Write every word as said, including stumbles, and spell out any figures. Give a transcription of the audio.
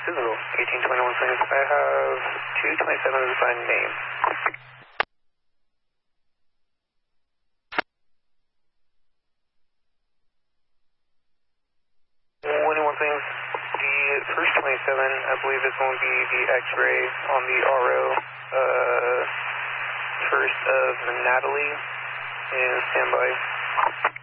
Civil, eighteen twenty-one Swings. I have two twenty-seven as assigned name. twenty-one Swings, the first twenty-seven, I believe is going to be the X-ray on the R O, uh, first of Natalie, and standby.